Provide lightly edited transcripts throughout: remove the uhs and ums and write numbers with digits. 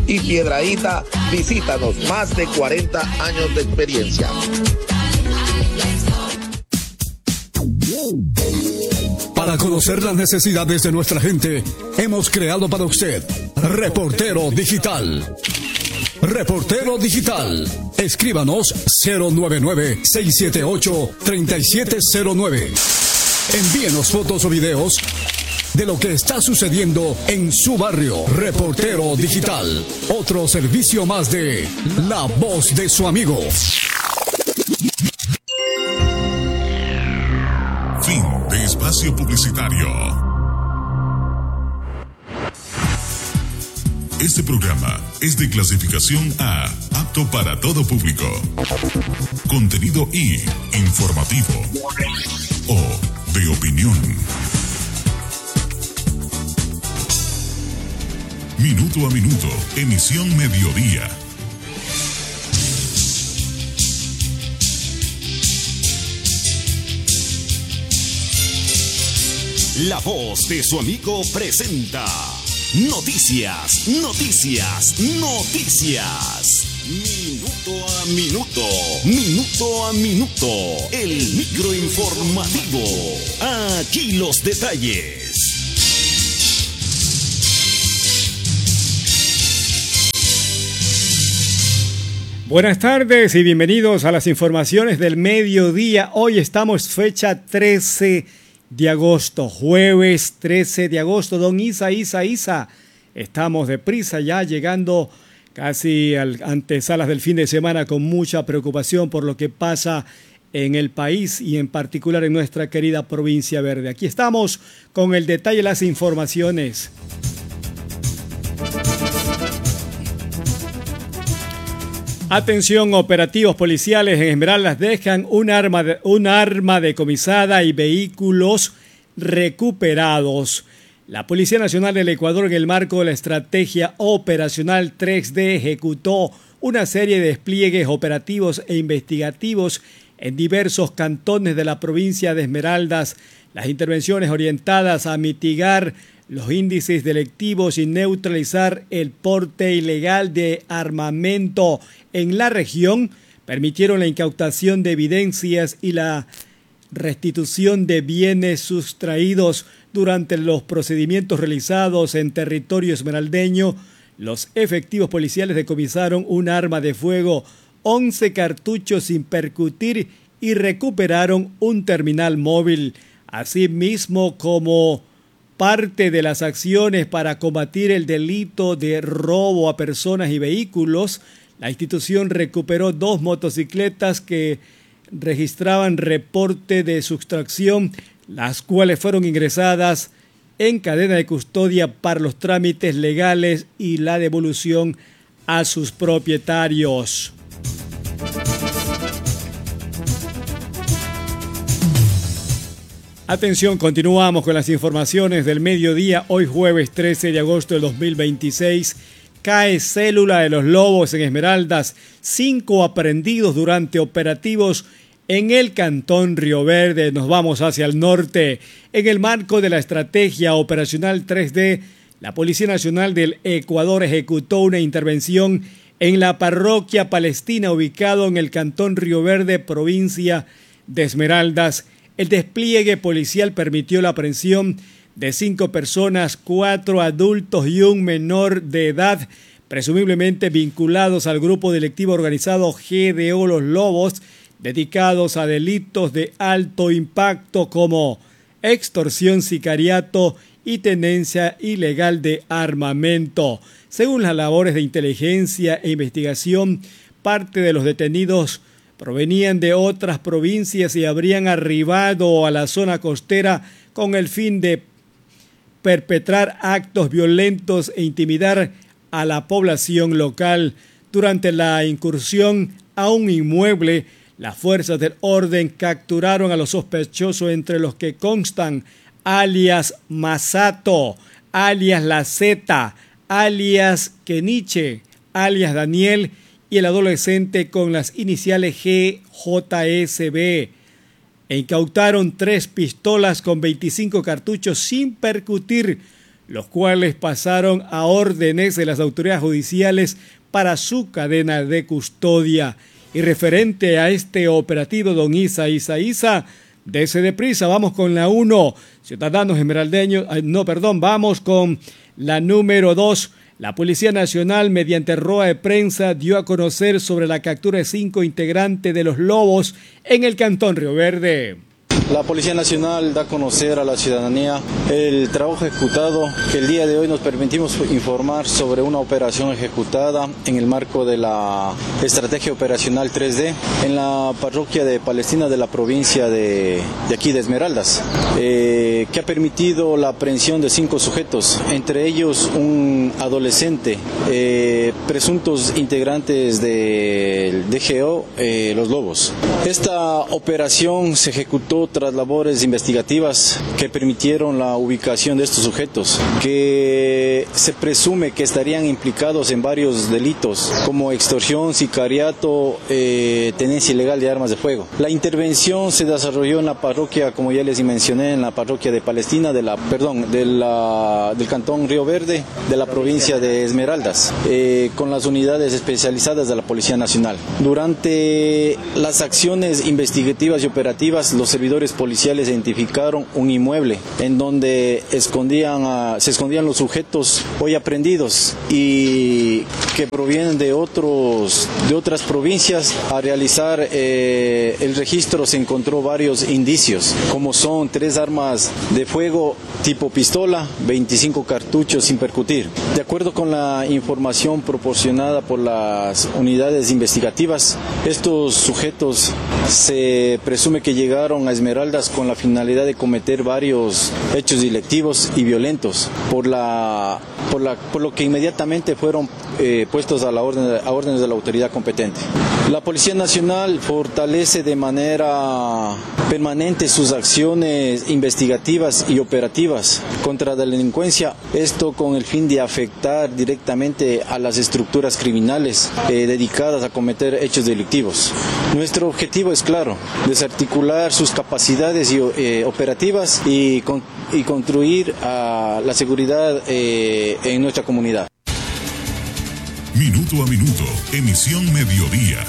y Piedradita, visítanos, más de 40 años de experiencia. Para conocer las necesidades de nuestra gente, hemos creado para usted Reportero Digital. Reportero Digital. Escríbanos 099-678-3709. Envíenos fotos o videos de lo que está sucediendo en su barrio. Reportero Digital. Otro servicio más de La Voz de su amigo. Fin de espacio publicitario. Este programa es de clasificación A, apto para todo público. Contenido I, informativo. O, de opinión. Minuto a minuto, emisión mediodía. La Voz de su amigo presenta Noticias, Noticias, Noticias. Minuto a minuto, minuto a minuto, el microinformativo. Aquí los detalles. Buenas tardes y bienvenidos a las informaciones del mediodía. Hoy estamos fecha 13 de agosto, jueves 13 de agosto. Don Isa. Estamos deprisa ya llegando casi al antesalas del fin de semana con mucha preocupación por lo que pasa en el país y en particular en nuestra querida provincia verde. Aquí estamos con el detalle de las informaciones. Atención, operativos policiales en Esmeraldas dejan un arma decomisada y vehículos recuperados. La Policía Nacional del Ecuador, en el marco de la estrategia operacional 3D, ejecutó una serie de despliegues operativos e investigativos en diversos cantones de la provincia de Esmeraldas. Las intervenciones orientadas a mitigar los índices delictivos y neutralizar el porte ilegal de armamento en la región permitieron la incautación de evidencias y la restitución de bienes sustraídos durante los procedimientos realizados en territorio esmeraldeño. Los efectivos policiales decomisaron un arma de fuego, 11 cartuchos sin percutir y recuperaron un terminal móvil. Asimismo, como parte de las acciones para combatir el delito de robo a personas y vehículos, la institución recuperó 2 motocicletas que registraban reporte de sustracción, las cuales fueron ingresadas en cadena de custodia para los trámites legales y la devolución a sus propietarios. Atención, continuamos con las informaciones del mediodía. Hoy jueves 13 de agosto del 2026. Cae célula de los lobos en Esmeraldas. 5 aprehendidos durante operativos en el cantón Río Verde. Nos vamos hacia el norte. En el marco de la estrategia operacional 3D, la Policía Nacional del Ecuador ejecutó una intervención en la parroquia palestina ubicado en el cantón Río Verde, provincia de Esmeraldas. El despliegue policial permitió la aprehensión de 5 personas, 4 adultos y un menor de edad, presumiblemente vinculados al grupo delictivo organizado GDO Los Lobos, dedicados a delitos de alto impacto como extorsión, sicariato y tenencia ilegal de armamento. Según las labores de inteligencia e investigación, parte de los detenidos provenían de otras provincias y habrían arribado a la zona costera con el fin de perpetrar actos violentos e intimidar a la población local. Durante la incursión a un inmueble, las fuerzas del orden capturaron a los sospechosos, entre los que constan alias Masato, alias La Zeta, alias Keniche, alias Daniel y el adolescente con las iniciales GJSB. Incautaron 3 pistolas con 25 cartuchos sin percutir, los cuales pasaron a órdenes de las autoridades judiciales para su cadena de custodia. Y referente a este operativo, don Isa, dese deprisa, vamos con la 1, ciudadanos esmeraldeños, vamos con la número 2. La Policía Nacional, mediante rueda de prensa, dio a conocer sobre la captura de 5 integrantes de los Lobos en el Cantón Río Verde. La Policía Nacional da a conocer a la ciudadanía el trabajo ejecutado, que el día de hoy nos permitimos informar sobre una operación ejecutada en el marco de la Estrategia Operacional 3D en la parroquia de Palestina de la provincia de aquí de Esmeraldas, que ha permitido la aprehensión de 5 sujetos, entre ellos un adolescente, presuntos integrantes del DGO, Los Lobos. Esta operación se ejecutó tras labores investigativas que permitieron la ubicación de estos sujetos, que se presume que estarían implicados en varios delitos como extorsión, sicariato, tenencia ilegal de armas de fuego. La intervención se desarrolló en la parroquia, como ya les mencioné, en la parroquia de Palestina, del Cantón Río Verde, de la provincia de Esmeraldas, con las unidades especializadas de la Policía Nacional. Durante las acciones investigativas y operativas, los servidores policiales identificaron un inmueble en donde se escondían los sujetos hoy aprehendidos y que provienen de otras provincias. A realizar el registro se encontró varios indicios, como son 3 armas de fuego tipo pistola, 25 cartuchos sin percutir. De acuerdo con la información proporcionada por las unidades investigativas, estos sujetos se presume que llegaron a Esmeraldas con la finalidad de cometer varios hechos delictivos y violentos, por lo que inmediatamente fueron puestos a órdenes de la autoridad competente. La Policía Nacional fortalece de manera permanente sus acciones investigativas y operativas contra la delincuencia, esto con el fin de afectar directamente a las estructuras criminales dedicadas a cometer hechos delictivos. Nuestro objetivo es claro: desarticular sus capacidades operativas y construir la seguridad en nuestra comunidad. Minuto a minuto, emisión mediodía.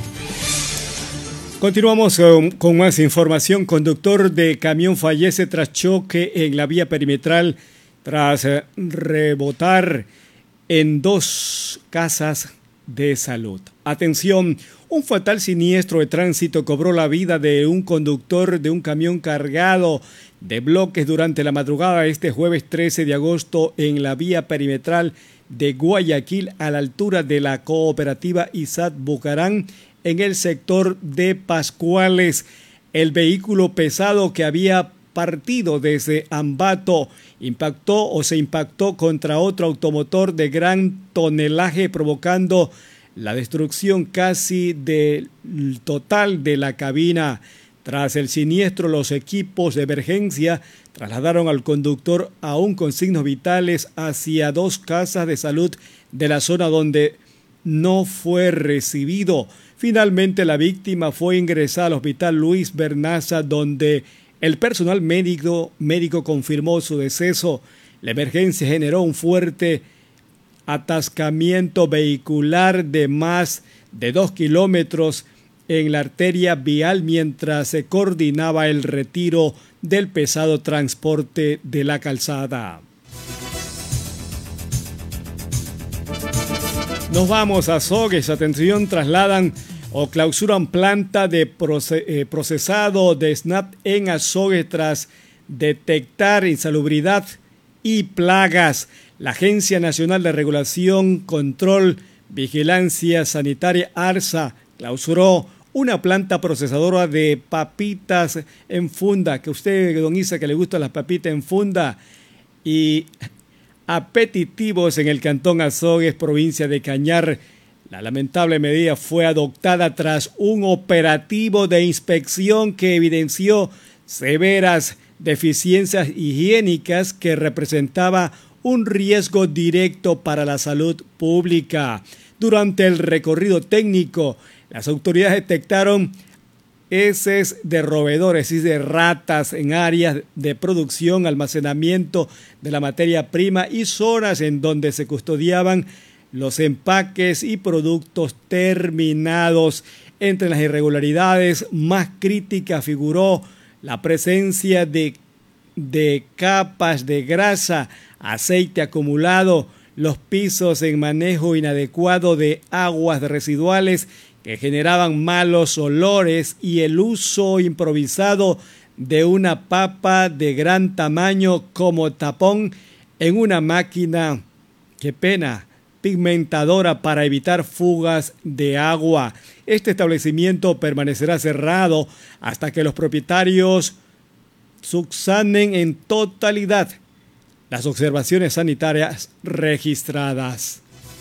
Continuamos con más información. Conductor de camión fallece tras choque en la vía perimetral tras rebotar en 2 casas de salud. Atención, un fatal siniestro de tránsito cobró la vida de un conductor de un camión cargado de bloques durante la madrugada de este jueves 13 de agosto en la vía perimetral de Guayaquil, a la altura de la cooperativa ISAT Bucarán, en el sector de Pascuales. El vehículo pesado que había partido desde Ambato se impactó contra otro automotor de gran tonelaje, provocando la destrucción casi del total de la cabina. Tras el siniestro, los equipos de emergencia trasladaron al conductor, aún con signos vitales, hacia 2 casas de salud de la zona, donde no fue recibido. Finalmente, la víctima fue ingresada al Hospital Luis Bernaza, donde el personal médico confirmó su deceso. La emergencia generó un fuerte atascamiento vehicular de más de 2 kilómetros en la arteria vial mientras se coordinaba el retiro del pesado transporte de la calzada. Nos vamos a Azogues. Atención, trasladan o clausuran planta de procesado de SNAP en Azogues tras detectar insalubridad y plagas. La Agencia Nacional de Regulación, Control, Vigilancia Sanitaria, ARSA, clausuró una planta procesadora de papitas en funda, que usted, don Isa, que le gustan las papitas en funda, y apetitivos en el Cantón Azogues, provincia de Cañar. La lamentable medida fue adoptada tras un operativo de inspección que evidenció severas deficiencias higiénicas que representaba un riesgo directo para la salud pública. Durante el recorrido técnico, las autoridades detectaron heces de roedores y de ratas en áreas de producción, almacenamiento de la materia prima y zonas en donde se custodiaban los empaques y productos terminados. Entre las irregularidades más críticas figuró la presencia de capas de grasa, aceite acumulado, los pisos en manejo inadecuado de aguas residuales que generaban malos olores y el uso improvisado de una papa de gran tamaño como tapón en una máquina, qué pena, pigmentadora para evitar fugas de agua. Este establecimiento permanecerá cerrado hasta que los propietarios subsanen en totalidad las observaciones sanitarias registradas.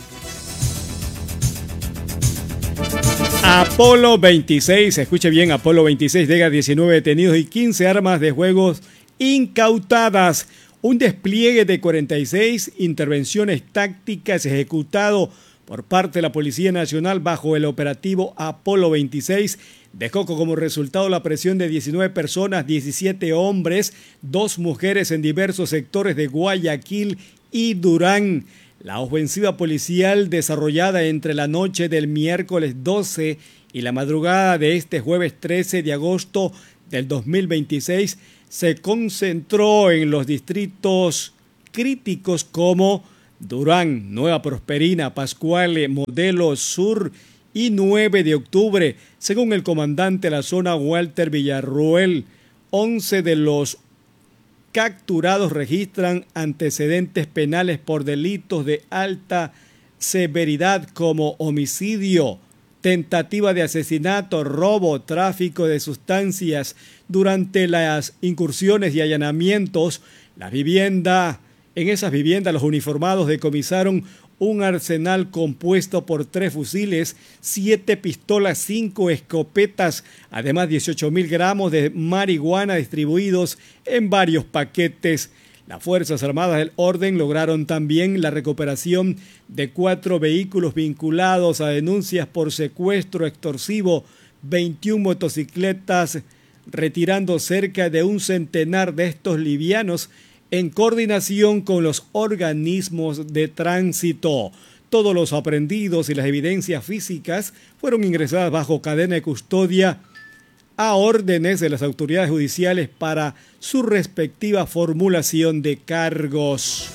Apolo 26, escuche bien, Apolo 26 deja 19 detenidos y 15 armas de juegos incautadas. Un despliegue de 46 intervenciones tácticas ejecutado por parte de la Policía Nacional bajo el operativo Apolo 26 dejó como resultado la presión de 19 personas, 17 hombres, 2 mujeres en diversos sectores de Guayaquil y Durán. La ofensiva policial desarrollada entre la noche del miércoles 12 y la madrugada de este jueves 13 de agosto del 2026 se concentró en los distritos críticos como Durán, Nueva Prosperina, Pascuale, Modelo Sur y 9 de octubre. Según el comandante de la zona, Walter Villarruel, 11 de los capturados registran antecedentes penales por delitos de alta severidad como homicidio, tentativa de asesinato, robo, tráfico de sustancias. Durante las incursiones y allanamientos, en esas viviendas los uniformados decomisaron un arsenal compuesto por 3 fusiles, 7 pistolas, 5 escopetas, además 18.000 gramos de marihuana distribuidos en varios paquetes. Las Fuerzas Armadas del Orden lograron también la recuperación de 4 vehículos vinculados a denuncias por secuestro extorsivo, 21 motocicletas, retirando cerca de un centenar de estos livianos en coordinación con los organismos de tránsito. Todos los aprehendidos y las evidencias físicas fueron ingresadas bajo cadena de custodia a órdenes de las autoridades judiciales para su respectiva formulación de cargos.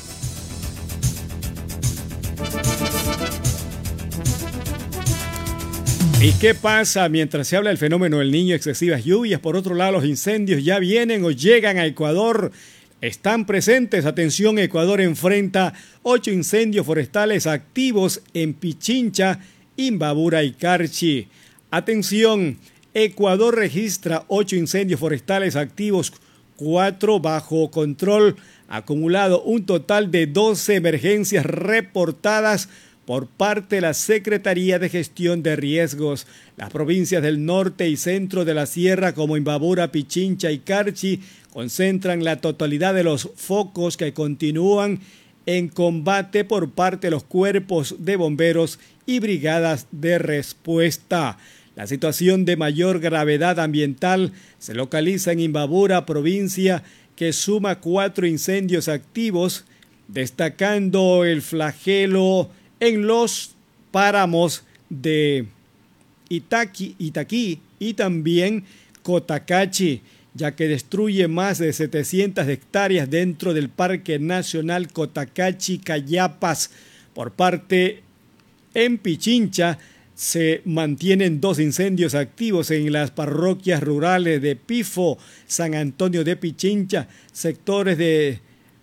¿Y qué pasa mientras se habla del fenómeno del Niño, excesivas lluvias? Por otro lado, los incendios ya vienen o llegan a Ecuador. Están presentes. Atención, Ecuador enfrenta 8 incendios forestales activos en Pichincha, Imbabura y Carchi. Atención, Ecuador registra 8 incendios forestales activos, 4 bajo control, acumulado un total de 12 emergencias reportadas por parte de la Secretaría de Gestión de Riesgos. Las provincias del norte y centro de la sierra como Imbabura, Pichincha y Carchi concentran la totalidad de los focos que continúan en combate por parte de los cuerpos de bomberos y brigadas de respuesta. La situación de mayor gravedad ambiental se localiza en Imbabura, provincia que suma 4 incendios activos, destacando el flagelo en los páramos de Itaquí y también Cotacachi, ya que destruye más de 700 hectáreas dentro del Parque Nacional Cotacachi-Cayapas. Por parte en Pichincha se mantienen 2 incendios activos en las parroquias rurales de Pifo, San Antonio de Pichincha, sectores de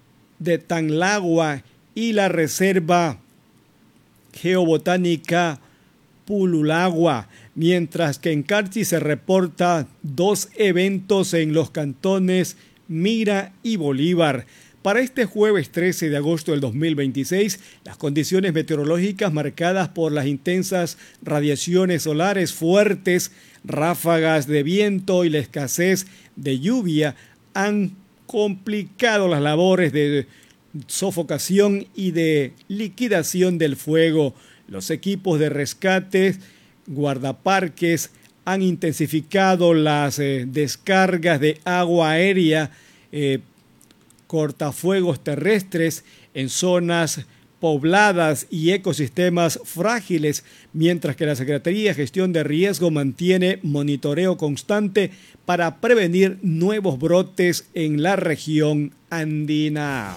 Tanlagua y la Reserva Geobotánica Pululagua, mientras que en Carchi se reporta 2 eventos en los cantones Mira y Bolívar. Para este jueves 13 de agosto del 2026, las condiciones meteorológicas marcadas por las intensas radiaciones solares, fuertes ráfagas de viento y la escasez de lluvia han complicado las labores de sofocación y de liquidación del fuego. Los equipos de rescate, guardaparques, han intensificado las descargas de agua aérea, cortafuegos terrestres en zonas pobladas y ecosistemas frágiles, mientras que la Secretaría de Gestión de Riesgo mantiene monitoreo constante para prevenir nuevos brotes en la región andina.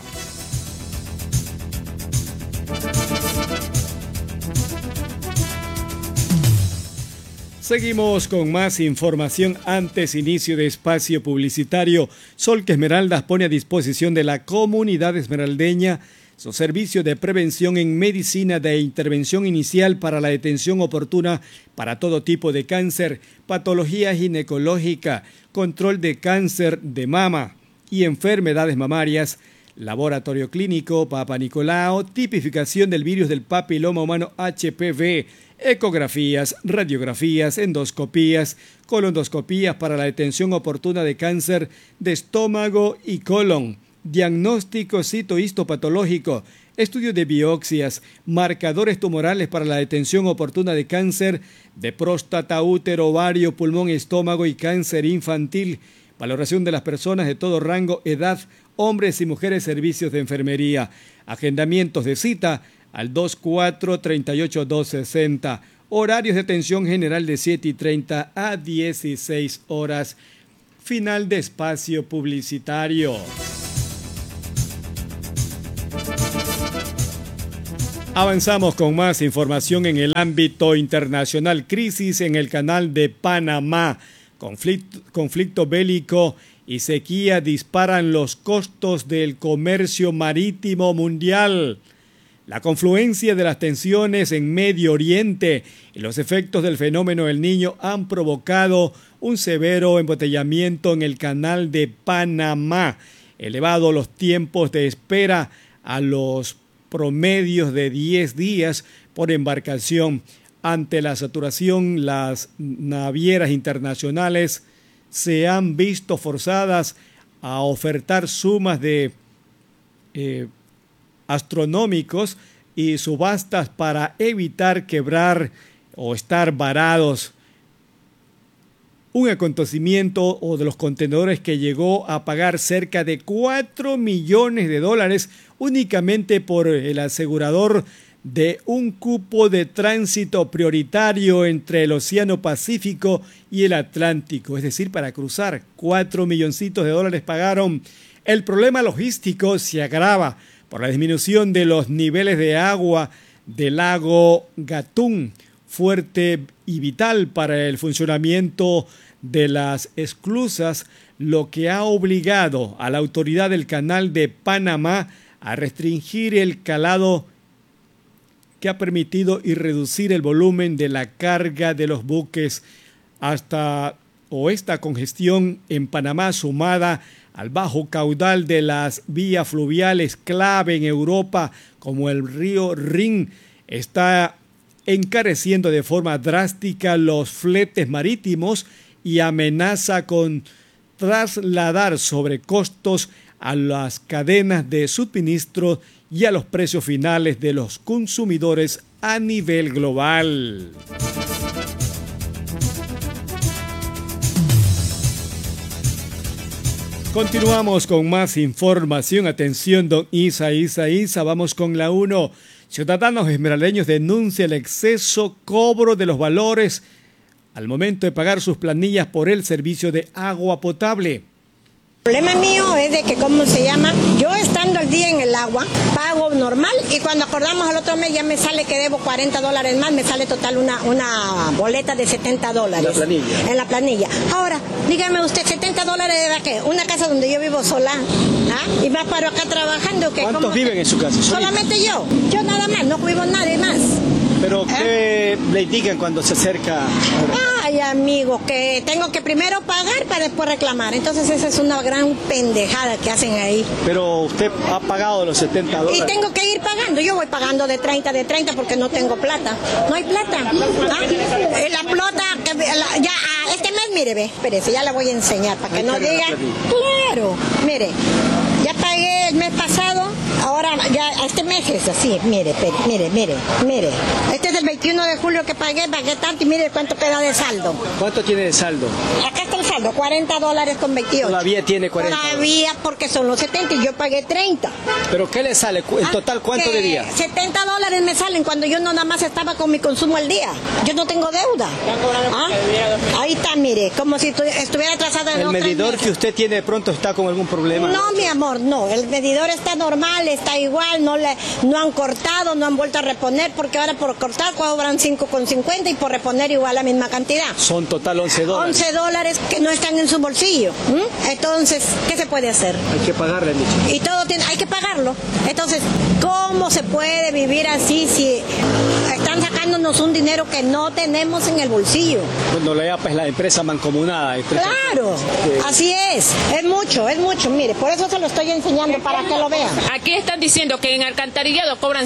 Seguimos con más información antes inicio de espacio publicitario. Solca Esmeraldas pone a disposición de la comunidad esmeraldeña su servicio de prevención en medicina de intervención inicial para la detención oportuna para todo tipo de cáncer, patología ginecológica, control de cáncer de mama y enfermedades mamarias, laboratorio clínico Papa Nicolau, tipificación del virus del papiloma humano HPV, ecografías, radiografías, endoscopías, colondoscopías para la detención oportuna de cáncer de estómago y colon, diagnóstico citohistopatológico, estudio de biopsias, marcadores tumorales para la detención oportuna de cáncer de próstata, útero, ovario, pulmón, estómago y cáncer infantil, valoración de las personas de todo rango, edad, hombres y mujeres, servicios de enfermería, agendamientos de cita al 24-38-260, horarios de atención general de 7:30 a 16 horas. Final de espacio publicitario. Avanzamos con más información en el ámbito internacional. Crisis en el canal de Panamá. Conflicto bélico y sequía disparan los costos del comercio marítimo mundial. La confluencia de las tensiones en Medio Oriente y los efectos del fenómeno del Niño han provocado un severo embotellamiento en el canal de Panamá, elevado los tiempos de espera a los promedios de 10 días por embarcación. Ante la saturación, las navieras internacionales se han visto forzadas a ofertar sumas de astronómicos y subastas para evitar quebrar o estar varados. Un acontecimiento de los contenedores que llegó a pagar cerca de $4 millones únicamente por el asegurador de un cupo de tránsito prioritario entre el Océano Pacífico y el Atlántico, es decir, para cruzar. $4 millones pagaron. El problema logístico se agrava por la disminución de los niveles de agua del lago Gatún, fuerte y vital para el funcionamiento de las esclusas, lo que ha obligado a la autoridad del Canal de Panamá a restringir el calado, que ha permitido y reducir el volumen de la carga de los buques. Esta congestión en Panamá, sumada al bajo caudal de las vías fluviales clave en Europa, como el río Rin, está encareciendo de forma drástica los fletes marítimos y amenaza con trasladar sobrecostos a las cadenas de suministro y a los precios finales de los consumidores a nivel global. Continuamos con más información. Atención, don Isa, vamos con la 1. Ciudadanos esmeraldeños denuncian el exceso cobro de los valores al momento de pagar sus planillas por el servicio de agua potable. El problema mío es de que, yo estando al día en el agua, pago normal y cuando acordamos el otro mes ya me sale que debo $40 más, me sale total una boleta de $70. ¿En la planilla? En la planilla. Ahora, dígame usted, $70 de qué? Una casa donde yo vivo sola, ¿ah? Y más paro acá trabajando. ¿Cuántos viven en su casa? Solamente yo nada más, no vivo nadie más. ¿Pero qué le indican cuando se acerca? Ay, amigo, que tengo que primero pagar para después reclamar. Entonces esa es una gran pendejada que hacen ahí. Pero usted ha pagado los $70. Y tengo que ir pagando. Yo voy pagando de 30 porque no tengo plata. No hay plata. ¿Ah? La plata, ya este mes, mire, ve, espérese, ya la voy a enseñar para que no diga. Claro, mire, ya pagué el mes pasado. Ahora ya este mes es así, mire. Este es del 21 de julio que pagué tanto y mire cuánto queda de saldo. ¿Cuánto tiene de saldo? Acá está el saldo, $40.28. Todavía tiene 40. Todavía, porque son los 70 y yo pagué 30. ¿Pero qué le sale? ¿En total cuánto debía? $70 me salen cuando yo no nada más estaba con mi consumo al día. Yo no tengo deuda. Ahí está, mire, como si estuviera atrasada en ¿El medidor que usted tiene de pronto está con algún problema? No, mi amor, no. El medidor está normal, está igual, no han cortado, no han vuelto a reponer, porque ahora por cortar cobran $5.50 y por reponer igual la misma cantidad. Son total $11. $11 que no están en su bolsillo. Entonces, ¿qué se puede hacer? Hay que pagarle, dicho. Y todo hay que pagarlo. Entonces, ¿cómo se puede vivir así si están sacándonos un dinero que no tenemos en el bolsillo? Cuando la EAPA es la empresa mancomunada. Claro, así es mucho, mire, por eso se lo estoy enseñando para que lo vean. Aquí están diciendo que en alcantarillado cobran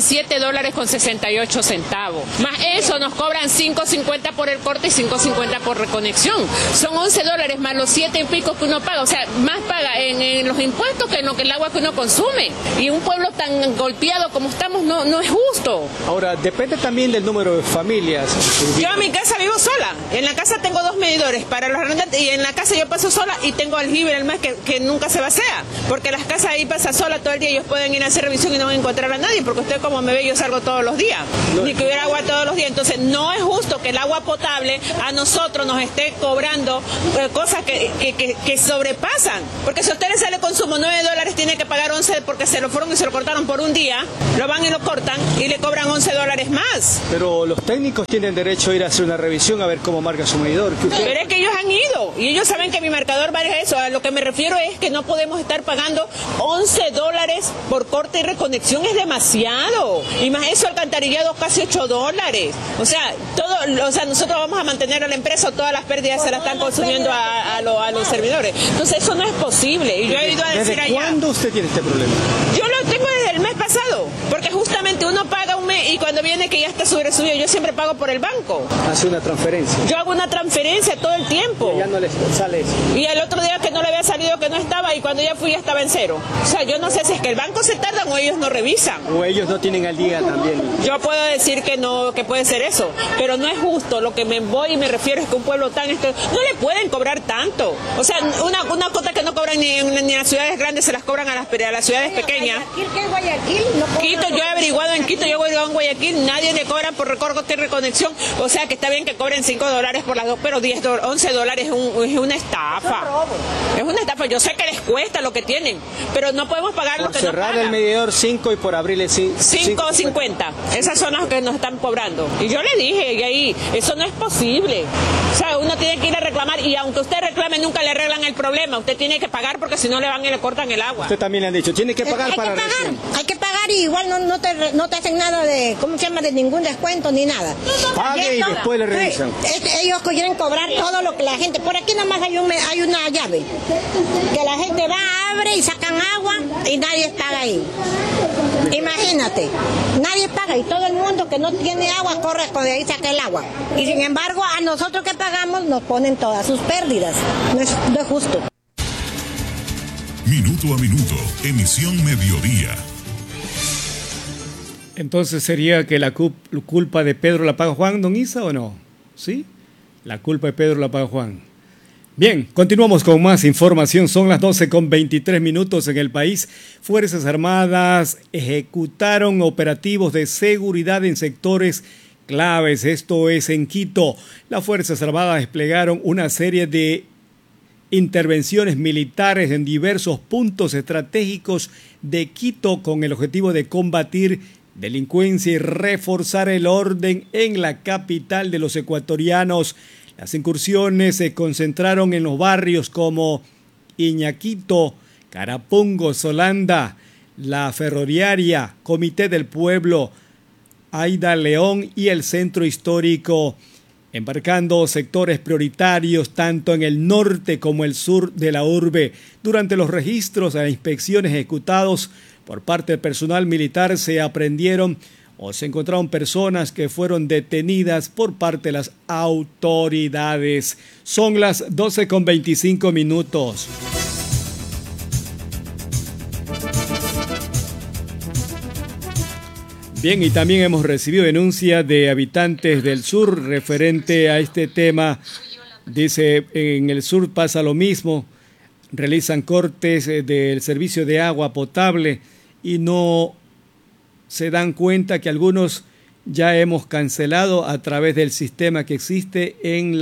$7.68. Más eso nos cobran $5.50 por el corte y $5.50 por reconexión. Son $11 más los 7 y pico que uno paga, o sea, más paga en los impuestos que en lo que el agua que uno consume. Y un pueblo tan golpeado como estamos no es justo. Ahora, depende también del número de familias. Yo en mi casa vivo sola. En la casa tengo 2 medidores para los arrendantes y en la casa yo paso sola y tengo aljibe el mes que nunca se vacía. Porque las casas ahí pasan sola todo el día, ellos pueden ir a hacer revisión y no van a encontrar a nadie, porque usted como me ve, yo salgo todos los días. Ni que hubiera agua todos los días. Entonces no es justo que el agua potable a nosotros nos esté cobrando cosas que sobrepasan. Porque si a usted le sale consumo $9, tiene que pagar 11 porque se lo fueron y se lo cortaron por un día, lo van y lo cortan y le cobran $11 más. Pero los técnicos tienen derecho a ir a hacer una revisión a ver cómo marca su medidor. Pero es que ellos han ido y ellos saben que mi marcador vale eso. A lo que me refiero es que no podemos estar pagando $11 por corte y reconexión, es demasiado. Y más eso, alcantarillado casi $8. O sea, nosotros vamos a mantener a la empresa, todas las pérdidas se las están consumiendo a los servidores. Entonces eso no es posible. Y yo he ido a decir allá. ¿Desde cuándo usted tiene este problema? Yo lo tengo desde el mes pasado, porque justamente uno paga un mes y cuando viene que ya está subido, yo siempre pago por el banco. Hace una transferencia. Yo hago una transferencia todo el tiempo. Y ya no le sale eso. Y el otro día que no le había salido, que no estaba, y cuando ya fui ya estaba en cero. O sea, yo no sé si es que el banco se tarda o ellos no revisan. O ellos no tienen al día también. Yo puedo decir que no, que puede ser eso, pero no es justo. Lo que me voy y me refiero es que un pueblo tan... no le pueden cobrar tanto. O sea, una cuota que no cobran ni en las ciudades grandes, se las cobran a las ciudades pequeñas. ¿Qué es Guayaquil? Quito, yo he averiguado en Quito, yo he averiguado en Guayaquil, nadie le cobra por recorte y reconexión. O sea, que está bien que cobren $5 por las dos, pero $11 es una estafa. Es una estafa. Yo sé que les cuesta lo que tienen, pero no podemos pagar lo que nos pagan. Por cerrar el medidor 5 y por abrirle 5.50. Esas son las que nos están cobrando. Y yo le dije, y ahí, eso no es posible. O sea, uno tiene que ir a reclamar, y aunque usted reclame, nunca le arreglan el problema. Usted tiene que pagar porque si no le van y le cortan el agua. Usted también le han dicho, tiene que pagar para recién. Hay que pagar y igual no te hacen nada de, ¿cómo se llama? De ningún descuento ni nada. Pague y después le revisan. Ellos quieren cobrar todo lo que la gente... Por aquí nada más hay una llave. Que la gente va, abre y sacan agua y nadie paga ahí. Imagínate, nadie paga y todo el mundo que no tiene agua corre de ahí saca el agua. Y sin embargo, a nosotros que pagamos nos ponen todas sus pérdidas. No es justo. Minuto a minuto, emisión mediodía. Entonces sería que la culpa de Pedro la paga Juan, don Isa, ¿o no? ¿Sí? La culpa de Pedro la paga Juan. Bien, continuamos con más información. Son las 12:23 en el país. Fuerzas Armadas ejecutaron operativos de seguridad en sectores claves. Esto es en Quito. Las Fuerzas Armadas desplegaron una serie de intervenciones militares en diversos puntos estratégicos de Quito con el objetivo de combatir delincuencia y reforzar el orden en la capital de los ecuatorianos. Las incursiones se concentraron en los barrios como Iñaquito, Carapungo, Solanda, La Ferroviaria, Comité del Pueblo, Aida León y el Centro Histórico, embarcando sectores prioritarios tanto en el norte como el sur de la urbe. Durante los registros e inspecciones ejecutados por parte del personal militar se aprendieron o se encontraron personas que fueron detenidas por parte de las autoridades. Son las 12:25. Bien, y también hemos recibido denuncias de habitantes del sur referente a este tema. Dice, en el sur pasa lo mismo, realizan cortes del servicio de agua potable y no se dan cuenta que algunos ya hemos cancelado a través del sistema que existe en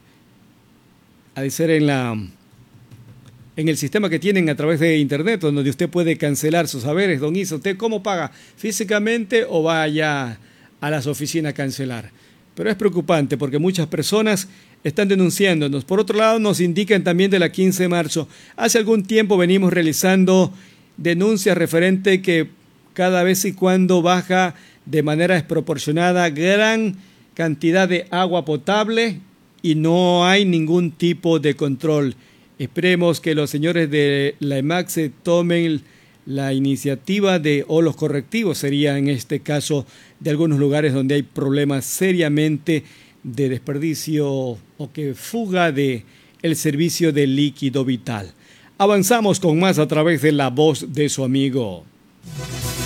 el sistema que tienen a través de internet, donde usted puede cancelar sus haberes. Don Isa, ¿usted cómo paga? ¿Físicamente o va allá a las oficinas a cancelar? Pero es preocupante porque muchas personas están denunciándonos. Por otro lado, nos indican también de la 15 de marzo. Hace algún tiempo venimos realizando denuncias referente que cada vez y cuando baja de manera desproporcionada gran cantidad de agua potable y no hay ningún tipo de control. Esperemos que los señores de la EMAC se tomen la iniciativa o los correctivos, sería en este caso de algunos lugares donde hay problemas seriamente de desperdicio o que fuga de el servicio de líquido vital. Avanzamos con más a través de la voz de su amigo.